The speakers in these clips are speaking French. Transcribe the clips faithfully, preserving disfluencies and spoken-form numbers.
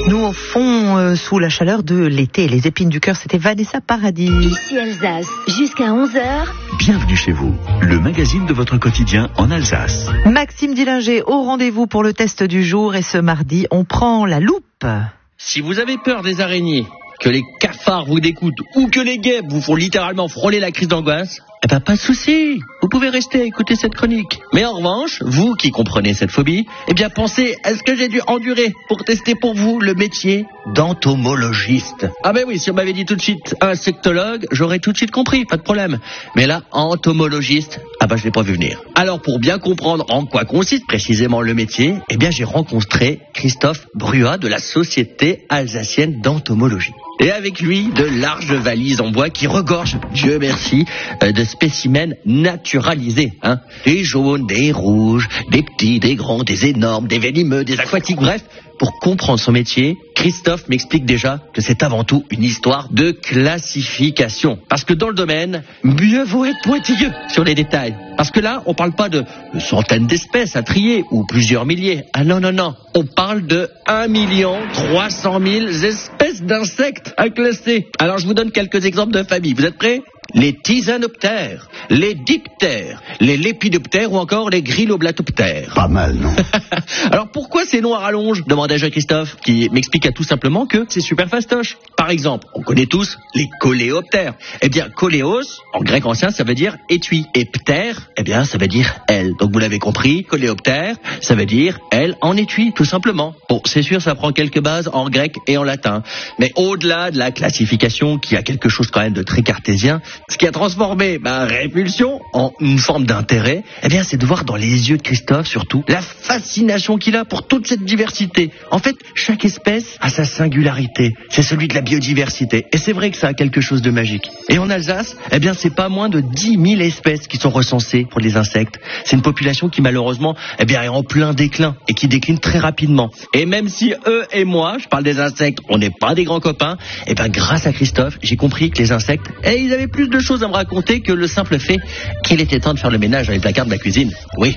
Nous, au fond, euh, sous la chaleur de l'été, les épines du cœur, c'était Vanessa Paradis. Ici Alsace, jusqu'à onze heures. Bienvenue chez vous, le magazine de votre quotidien en Alsace. Maxime Dillinger au rendez-vous pour le test du jour et ce mardi, on prend la loupe. Si vous avez peur des araignées, que les cafards vous dégoûtent ou que les guêpes vous font littéralement frôler la crise d'angoisse, eh ben pas de souci, vous pouvez rester à écouter cette chronique. Mais en revanche, vous qui comprenez cette phobie, eh bien pensez à ce que j'ai dû endurer pour tester pour vous le métier d'entomologiste. Ah ben oui, si on m'avait dit tout de suite insectologue, j'aurais tout de suite compris, pas de problème. Mais là, entomologiste, ah ben je l'ai pas vu venir. Alors pour bien comprendre en quoi consiste précisément le métier, eh bien j'ai rencontré Christophe Bruat de la Société alsacienne d'entomologie. Et avec lui, de larges valises en bois qui regorgent, Dieu merci, euh, de spécimens naturalisés. Hein. Des jaunes, des rouges, des petits, des grands, des énormes, des venimeux, des aquatiques, bref. Pour comprendre son métier, Christophe m'explique déjà que c'est avant tout une histoire de classification. Parce que dans le domaine, mieux vaut être pointilleux sur les détails. Parce que là, on parle pas de centaines d'espèces à trier ou plusieurs milliers. Ah non, non, non. On parle de un million trois cent mille espèces d'insectes à classer. Alors je vous donne quelques exemples de familles. Vous êtes prêts ? Les tisanoptères, les diptères, les lépidoptères ou encore les grilloblatoptères. Pas mal, non? Alors pourquoi ces noms à rallonge ? Demandai-je à Christophe, qui m'expliqua tout simplement que c'est super fastoche. Par exemple, on connaît tous les coléoptères. Eh bien, coléos, en grec ancien, ça veut dire étui. Et ptère, eh bien, ça veut dire aile. Donc vous l'avez compris, coléoptère, ça veut dire aile en étui, tout simplement. Bon, c'est sûr, ça prend quelques bases en grec et en latin. Mais au-delà de la classification, qui a quelque chose quand même de très cartésien, ce qui a transformé ma répulsion en une forme d'intérêt, eh bien, c'est de voir dans les yeux de Christophe, surtout, la fascination qu'il a pour toute cette diversité. En fait, chaque espèce a sa singularité. C'est celui de la biodiversité. Et c'est vrai que ça a quelque chose de magique. Et en Alsace, eh bien, c'est pas moins de dix mille espèces qui sont recensées pour les insectes. C'est une population qui, malheureusement, eh bien, est en plein déclin et qui décline très rapidement. Et même si eux et moi, je parle des insectes, on n'est pas des grands copains, eh bien, grâce à Christophe, j'ai compris que les insectes, eh, ils avaient plus de choses à me raconter que le simple fait qu'il était temps de faire le ménage dans les placards de la cuisine. Oui.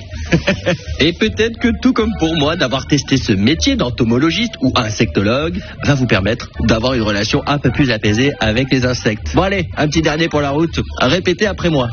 Et peut-être que tout comme pour moi, d'avoir testé ce métier d'entomologiste ou insectologue va vous permettre d'avoir une relation un peu plus apaisée avec les insectes. Bon allez, un petit dernier pour la route. Répétez après moi.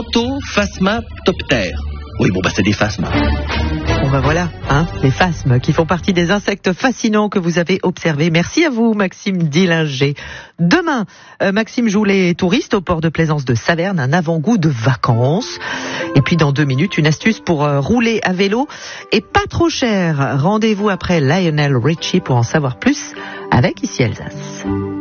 Mantophasmatoptère. Oui, bon bah c'est des phasmes. Bon ben voilà, hein, les phasmes qui font partie des insectes fascinants que vous avez observés. Merci à vous, Maxime Dillinger. Demain, euh, Maxime joue les touristes au port de plaisance de Saverne, un avant-goût de vacances. Et puis dans deux minutes, une astuce pour euh, rouler à vélo et pas trop cher. Rendez-vous après Lionel Richie pour en savoir plus avec Ici Alsace.